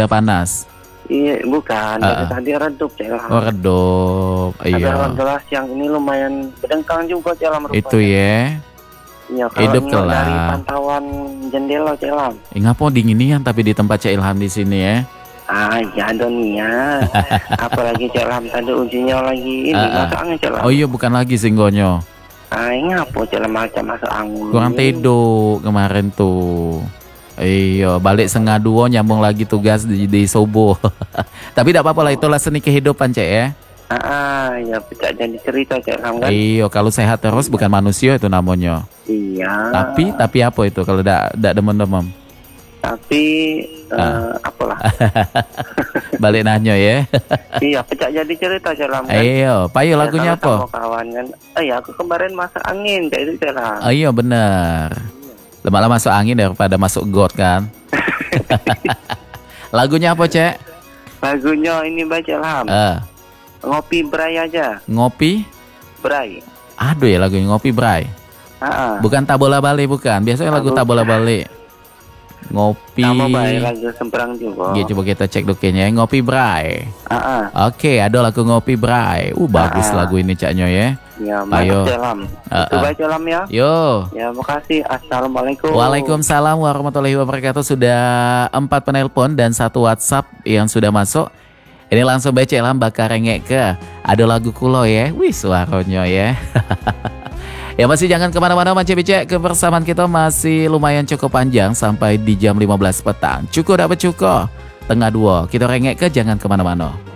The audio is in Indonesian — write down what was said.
dah panas. Iya, bukan. Dari tadi redup, Cek Ilham. Oh, redup. Tapi Iya. alhamdulillah siang ini lumayan berdengkang juga, Cek Ilham, rupanya. Itu ya. Iya, kalau Hidup nengok dari kelah. pantauan jendela, Cek Ilham. Ngapa dinginian tapi di tempat Cek Ilham di sini ya. Ya Donia. Apalagi Cek Ilham tadi ujinya lagi ini masuk angin, Cek Ilham. Oh iya, bukan lagi singgonyo. Ngapa Cek Ilham macam masuk angin? Kurang tidur kemarin tuh. Iya, balik 1:30 nyambung lagi tugas di Sobo. Tapi tidak apa-apa lah, itulah seni kehidupan, Cek ya. Ya tidak jadi cerita, Cek Ilham kan. Iya, kalau sehat terus bukan manusia itu namanya. Iya. Tapi apa itu kalau tidak demam-demam? Tapi apalah. Balik nanya ya. Iya, pecah jadi cerita, Cek Ilham kan. Iya, payo lagunya apa? Kawan kan. Aku kemarin masak angin kayak itu, Cek Ilham. Iya benar. Lama-lama masuk angin daripada masuk got kan. Lagunya apa, Cek? Lagunya ini Cek Ilham. Ngopi Bray aja. Ngopi? Bray. Aduh ya lagunya Ngopi Bray. Bukan Tabola Bali, bukan. Biasanya lagu Tabola Bali. Ngopi. Sama baik lagu semperang juga. Coba kita cek dukenya. Ngopi Bray. Oke, ada lagu Ngopi Bray. Bagus lagu ini, Caknya ya. Ya, mantap, Cek Ilham. Itu Cek Ilham ya. Yo. Ya, makasih. Assalamualaikum. Waalaikumsalam warahmatullahi wabarakatuh. Sudah 4 penelpon dan 1 WhatsApp yang sudah masuk. Ini langsung baca Ilham bakar rengek ke. Ada lagu kulo ya. Wih, suaranya ya. Ya masih jangan kemana-mana, Mace-Bice. Kebersamaan kita masih lumayan cukup panjang sampai di jam 15 petang. Cukup dapat cukup. Tengah 2. Kita rengek ke, jangan kemana-mana.